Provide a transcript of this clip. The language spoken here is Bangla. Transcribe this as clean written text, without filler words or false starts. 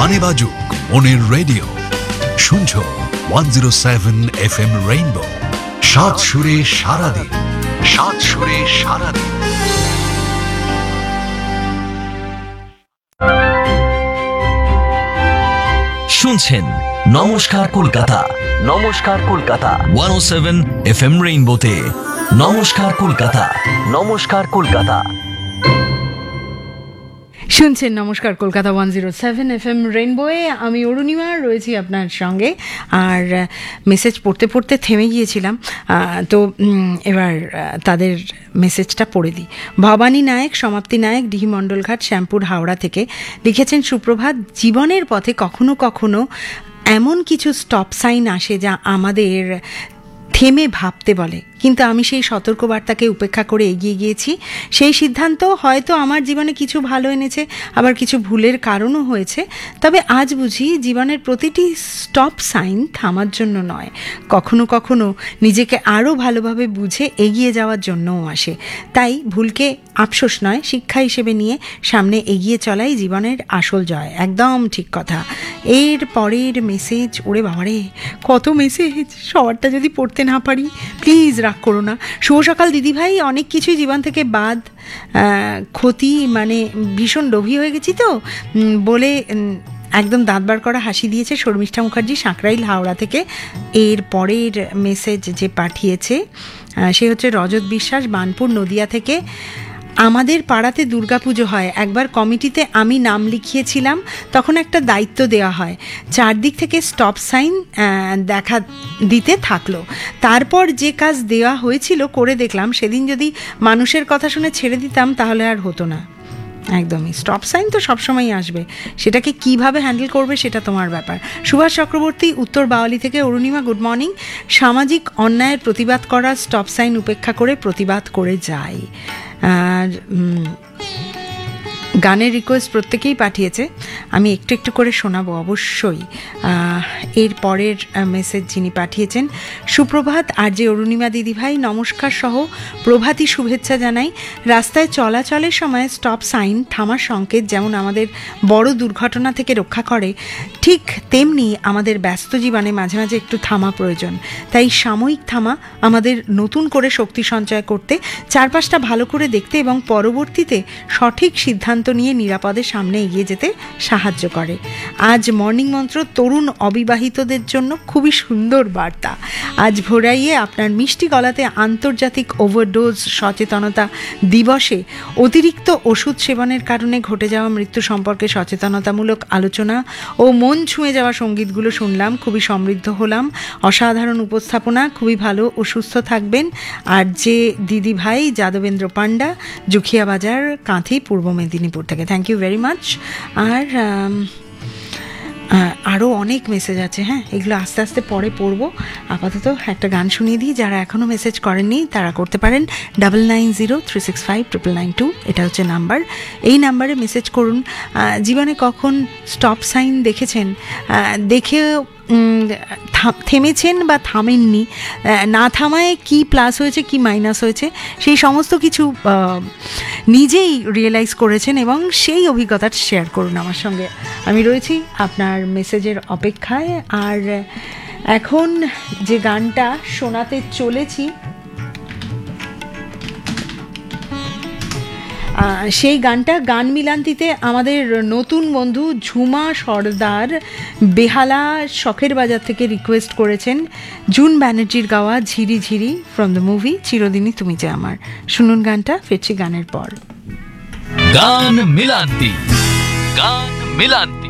গানে বাজুক মনের রেডিও, শুনছো 107 FM রেইনবো, সাত সুরে সারাদিন, সাত সুরে সারাদিন। শুনছেন নমস্কার কলকাতা, নমস্কার কলকাতা 107 FM রেইনবোতে। নমস্কার কলকাতা, নমস্কার কলকাতা। শুনছেন নমস্কার কলকাতা 107 FM রেইনবোয়ে। আমি অরুণিমা রয়েছি আপনার সঙ্গে। আর মেসেজ পড়তে পড়তে থেমে গিয়েছিলাম, তো এবার তাদের মেসেজটা পড়ে দিই। ভবানী নায়ক, সমাপ্তি নায়ক, ডিহি মণ্ডলঘাট, শ্যামপুর, হাওড়া থেকে লিখেছেন, সুপ্রভাত। জীবনের পথে কখনো কখনো এমন কিছু স্টপ সাইন আসে যা আমাদের থেমে ভাবতে বলে, কিন্তু আমি সেই সতর্কবার্তাকে উপেক্ষা করে এগিয়ে গিয়েছি। সেই সিদ্ধান্ত হয়তো আমার জীবনে কিছু ভালো এনেছে, আবার কিছু ভুলের কারণও হয়েছে। তবে আজ বুঝি জীবনের প্রতিটি স্টপ সাইন থামার জন্য নয়, কখনো কখনো নিজেকে আরও ভালোভাবে বুঝে এগিয়ে যাওয়ার জন্যও আসে। তাই ভুলকে আফসোস নয়, শিক্ষা হিসেবে নিয়ে সামনে এগিয়ে চলাই জীবনের আসল জয়। একদম ঠিক কথা। এর পরের মেসেজ, ওরে বাবারে কত মেসেজ, সবারটা যদি পড়তে না পারি প্লিজ রাগ করো না। শুভ সকাল দিদিভাই, অনেক কিছুই জীবন থেকে বাদ, ক্ষতি মানে ভীষণ লোভী হয়ে গেছি তো বলে একদম দাঁত বার করা হাসি দিয়েছে শর্মিষ্ঠা মুখার্জি, সাঁকরাইল, হাওড়া থেকে। এর পরের মেসেজ যে পাঠিয়েছে সে হচ্ছে রজত বিশ্বাস, বানপুর, নদিয়া থেকে। আমাদের পাড়াতে দুর্গাপুজো হয়, একবার কমিটিতে আমি নাম লিখিয়েছিলাম, তখন একটা দায়িত্ব দেওয়া হয়, চারদিক থেকে স্টপ সাইন দেখা দিতে থাকলো। তারপর যে কাজ দেওয়া হয়েছিল করে দেখলাম, সেদিন যদি মানুষের কথা শুনে ছেড়ে দিতাম তাহলে আর হতো না। একদমই, স্টপ সাইন তো সবসময় আসবে, সেটাকে কিভাবে হ্যান্ডেল করবে সেটা তোমার ব্যাপার। সুভাষ চক্রবর্তী, উত্তর বাওয়ালি থেকে। Arunima, good morning. সামাজিক অন্যায়ের প্রতিবাদ করা, স্টপ সাইন উপেক্ষা করে প্রতিবাদ করে যায়। আর গানের রিকোয়েস্ট প্রত্যেকেই পাঠিয়েছে, আমি একটু একটু করে শোনাবো অবশ্যই। এর পরের মেসেজ যিনি পাঠিয়েছেন, সুপ্রভাত আর যে অরুণিমা দিদিভাই, নমস্কার সহ প্রভাতী শুভেচ্ছা জানাই। রাস্তায় চলাচলের সময় স্টপ সাইন থামার সংকেত যেমন আমাদের বড় দুর্ঘটনা থেকে রক্ষা করে, ঠিক তেমনি আমাদের ব্যস্ত জীবনে মাঝে মাঝে একটু থামা প্রয়োজন। তাই সাময়িক থামা আমাদের নতুন করে শক্তি সঞ্চয় করতে, চারপাশটা ভালো করে দেখতে এবং পরবর্তীতে সঠিক সিদ্ধান্ত নিয়ে নিরাপদে সামনে এগিয়ে যেতে সাহায্য করে। আজ মর্নিং মন্ত্র তরুণ অবিবাহিতদের জন্য খুবই সুন্দর বার্তা। আজ ভোরাইয়ে আপনার মিষ্টি গলাতে আন্তর্জাতিক ওভারডোজ সচেতনতা দিবসে অতিরিক্ত ওষুধ সেবনের কারণে ঘটে যাওয়া মৃত্যু সম্পর্কে সচেতনতামূলক আলোচনা ও মন ছুঁয়ে যাওয়া সঙ্গীতগুলো শুনলাম, খুবই সমৃদ্ধ হলাম। অসাধারণ উপস্থাপনা, খুবই ভালো ও সুস্থ থাকবেন। আর যে দিদি ভাই, যাদবেন্দ্র পান্ডা, জুখিয়া বাজার, কাঁথি, পূর্ব মেদিনীপুর থেকে। Thank you very much. আর আরও অনেক মেসেজ আছে, হ্যাঁ, এগুলো আস্তে আস্তে পরে পড়বো। আপাতত একটা গান শুনিয়ে দিই, যারা এখনও মেসেজ করেননি তারা করতে পারেন 9903659992, এটা হচ্ছে নাম্বার। এই নাম্বারে মেসেজ করুন। জীবনে কখন স্টপ সাইন দেখেছেন, দেখে থেমেছেন বা থামেননি, না থামায় কি প্লাস হয়েছে কি মাইনাস হয়েছে সেই সমস্ত কিছু নিজেই রিয়েলাইজ করেছেন এবং সেই অভিজ্ঞতা শেয়ার করুন আমার সঙ্গে। আমি রয়েছি আপনার মেসেজের অপেক্ষায়। আর এখন যে গানটা শোনাতে চলেছি সেই গানটা গান মিলান্তিতে আমাদের নতুন বন্ধু ঝুমা সর্দার বেহালা শখের বাজার থেকে রিকোয়েস্ট করেছেন। জুন ব্যানার্জির গাওয়া ঝিরি ঝিরি ফ্রম দ্য মুভি চিরদিনই তুমি যে আমার। শুনুন গানটা, ফিরছি গানের পর। গান মিলান্তি, গান মিলান্তি।